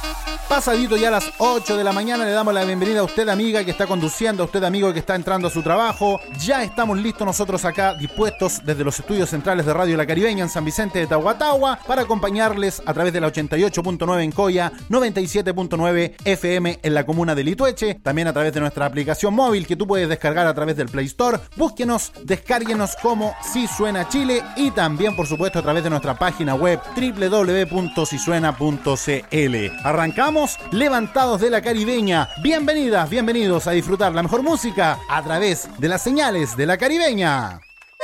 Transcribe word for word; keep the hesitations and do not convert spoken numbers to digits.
Pasadito ya a las ocho de la mañana, le damos la bienvenida a usted, amiga, que está conduciendo, a usted, amigo, que está entrando a su trabajo. Ya estamos listos nosotros acá, dispuestos desde los estudios centrales de Radio La Caribeña en San Vicente de Tahuatahua, para acompañarles a través de la ochenta y ocho punto nueve en Coya, noventa y siete punto nueve F M en la comuna de Litueche, también a través de nuestra aplicación móvil que tú puedes descargar a través del Play Store. Búsquenos, descárguenos como Si Suena Chile, y también, por supuesto, a través de nuestra página web doble u doble u doble u punto si suena punto c l. Arrancamos levantados de la Caribeña. Bienvenidas, bienvenidos a disfrutar la mejor música a través de las señales de la Caribeña.